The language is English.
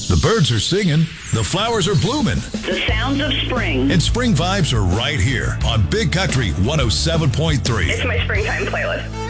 The birds are singing, the flowers are blooming, The sounds of spring. and spring vibes are right here on Big Country 107.3. It's my springtime playlist.